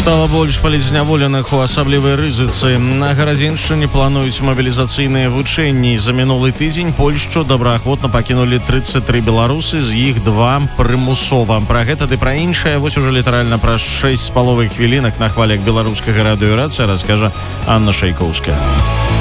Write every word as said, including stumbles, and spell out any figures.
Стала больш палізняволеных у асаблівай рызыцы. На Гарадзеншчыне плануюць мабілізацыйныя вучэнні. За мінулы тыдзень Польшчу добраахвотна пакінулі тридцать три беларусы, з іх два прымусова. Пра гэта ды пра іншае вось ужо літаральна праз шэсць з паловай хвілінак на хвалях беларускага радыёрацыя раскажа Анна Шайкоўская.